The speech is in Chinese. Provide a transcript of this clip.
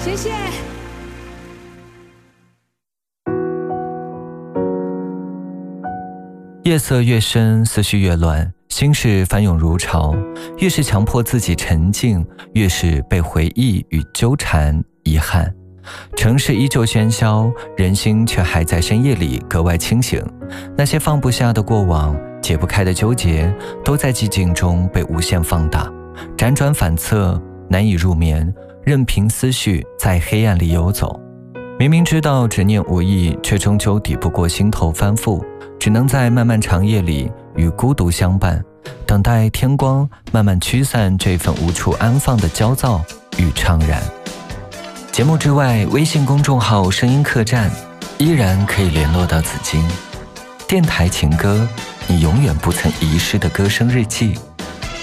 谢谢。 夜色越深，思绪越乱，心事翻涌如潮，越是强迫自己沉静，越是被回忆与纠缠遗憾。城市依旧喧嚣，人心却还在深夜里格外清醒。那些放不下的过往，解不开的纠结，都在寂静中被无限放大，辗转反侧，难以入眠，任凭思绪在黑暗里游走。明明知道执念无益，却终究抵不过心头翻覆，只能在漫漫长夜里与孤独相伴，等待天光慢慢驱散这份无处安放的焦躁与怅然。节目之外，微信公众号声音客栈依然可以联络到紫金。电台情歌，你永远不曾遗失的歌声日记。